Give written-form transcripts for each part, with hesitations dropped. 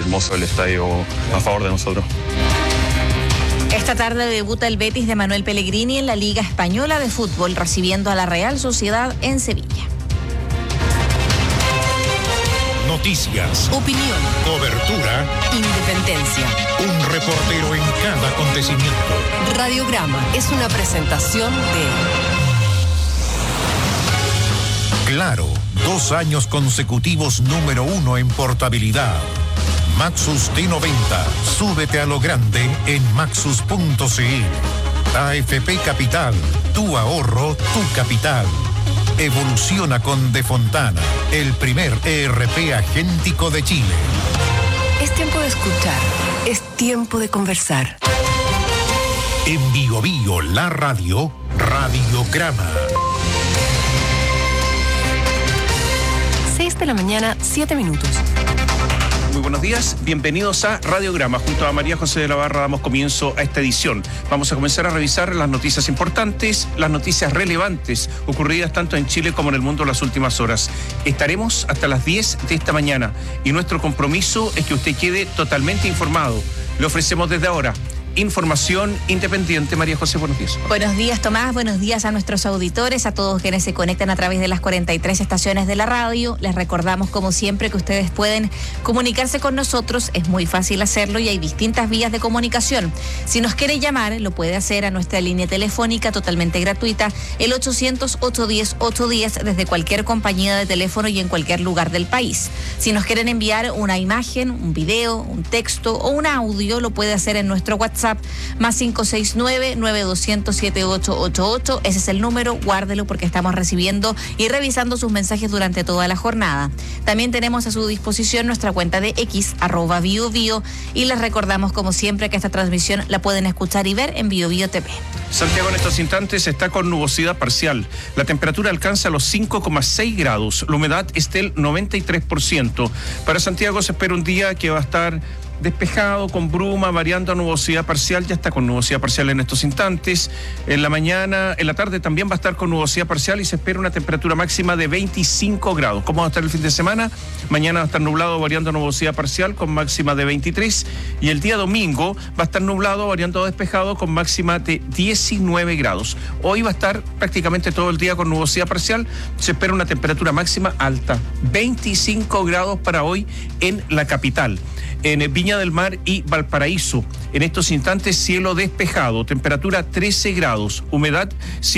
hermoso el estadio a favor de nosotros. Esta tarde debuta el Betis de Manuel Pellegrini en la Liga Española de Fútbol, recibiendo a la Real Sociedad en Sevilla. Noticias, opinión, cobertura, independencia. Un reportero en cada acontecimiento. Radiograma es una presentación de Claro, 2 años consecutivos número 1 en portabilidad. Maxus T90, súbete a lo grande en maxus.cl. AFP Capital, tu ahorro, tu capital. Evoluciona con De Fontana, el primer ERP agéntico de Chile. Es tiempo de escuchar, es tiempo de conversar. En Bio Bio, la radio, Radiograma. 6 de la mañana, 7 minutos. Muy buenos días, bienvenidos a Radiograma. Junto a María José de la Barra damos comienzo a esta edición. Vamos a comenzar a revisar las noticias importantes, las noticias relevantes ocurridas tanto en Chile como en el mundo en las últimas horas. Estaremos hasta las 10 de esta mañana y nuestro compromiso es que usted quede totalmente informado. Le ofrecemos desde ahora información independiente. María José, buenos días. Buenos días, Tomás. Buenos días a nuestros auditores, a todos quienes se conectan a través de las 43 estaciones de la radio. Les recordamos, como siempre, que ustedes pueden comunicarse con nosotros. Es muy fácil hacerlo y hay distintas vías de comunicación. Si nos quiere llamar, lo puede hacer a nuestra línea telefónica totalmente gratuita, el 800-810-810, desde cualquier compañía de teléfono y en cualquier lugar del país. Si nos quieren enviar una imagen, un video, un texto o un audio, lo puede hacer en nuestro WhatsApp, más 569-9200-7888. Ese es el número, guárdelo porque estamos recibiendo y revisando sus mensajes durante toda la jornada. También tenemos a su disposición nuestra cuenta de X, @BioBio, y les recordamos, como siempre, que esta transmisión la pueden escuchar y ver en BioBio TV. Santiago en estos instantes está con nubosidad parcial. La temperatura alcanza los 5,6 grados. La humedad es del 93%. Para Santiago se espera un día que va a estar despejado, con bruma, variando a nubosidad parcial. Ya está con nubosidad parcial en estos instantes. En la mañana, en la tarde también va a estar con nubosidad parcial y se espera una temperatura máxima de 25 grados. ¿Cómo va a estar el fin de semana? Mañana va a estar nublado, variando a nubosidad parcial, con máxima de 23. Y el día domingo va a estar nublado, variando a despejado, con máxima de 19 grados. Hoy va a estar prácticamente todo el día con nubosidad parcial. Se espera una temperatura máxima alta, 25 grados para hoy en la capital. En Viña del Mar y Valparaíso, en estos instantes cielo despejado, temperatura 13 grados, humedad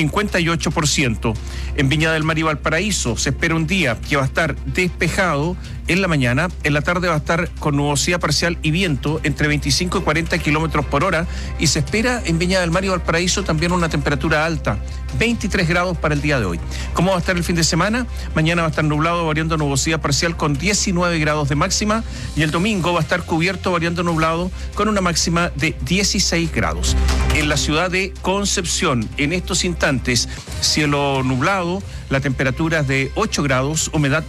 58%. En Viña del Mar y Valparaíso se espera un día que va a estar despejado en la mañana, en la tarde va a estar con nubosidad parcial y viento entre 25 y 40 kilómetros por hora, y se espera en Viña del Mar y Valparaíso también una temperatura alta, 23 grados para el día de hoy. ¿Cómo va a estar el fin de semana? Mañana va a estar nublado, variando nubosidad parcial, con 19 grados de máxima, y el domingo va a estar cubierto, variando nublado, con una máxima de 16 grados. En la ciudad de Concepción, en estos instantes, cielo nublado, la temperatura es de 8 grados, humedad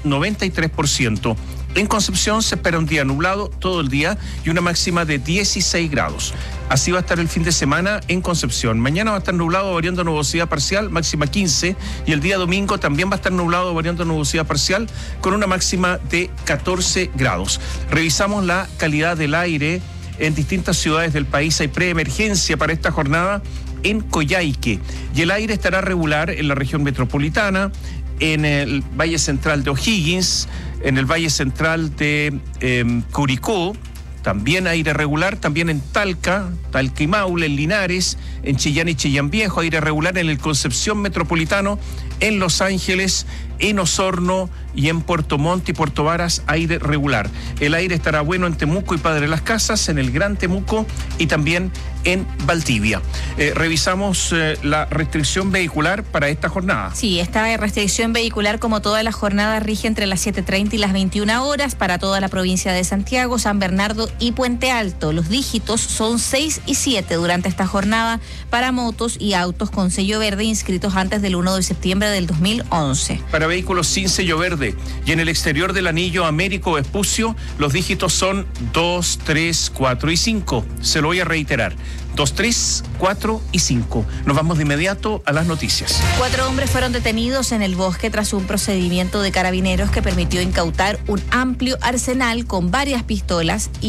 93%. En Concepción se espera un día nublado todo el día y una máxima de 16 grados. Así va a estar el fin de semana en Concepción. Mañana va a estar nublado, variando nubosidad parcial, máxima 15. Y el día domingo también va a estar nublado, variando nubosidad parcial, con una máxima de 14 grados. Revisamos la calidad del aire en distintas ciudades del país. Hay preemergencia para esta jornada en Coyhaique. Y el aire estará regular en la región metropolitana, en el Valle Central de O'Higgins, en el Valle Central de Curicó, también aire regular, también en Talca y Maule, en Linares, en Chillán y Chillán Viejo, aire regular en el Concepción Metropolitano, en Los Ángeles, en Osorno y en Puerto Montt y Puerto Varas, aire regular. El aire estará bueno en Temuco y Padre Las Casas, en el Gran Temuco y también en Valdivia. Revisamos la restricción vehicular para esta jornada. Sí, esta restricción vehicular, como toda la jornada, rige entre las 7:30 y las 21 horas para toda la provincia de Santiago, San Bernardo y Puente Alto. Los dígitos son 6 y 7 durante esta jornada para motos y autos con sello verde inscritos antes del 1 de septiembre del 2011. Para vehículos sin sello verde y en el exterior del anillo Américo Vespucio, los dígitos son 2, 3, 4 y 5. Se lo voy a reiterar: 2, 3, 4 y 5. Nos vamos de inmediato a las noticias. 4 hombres fueron detenidos en el bosque tras un procedimiento de carabineros que permitió incautar un amplio arsenal con varias pistolas y